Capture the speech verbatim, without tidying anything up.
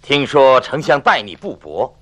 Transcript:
听说丞相待你不薄，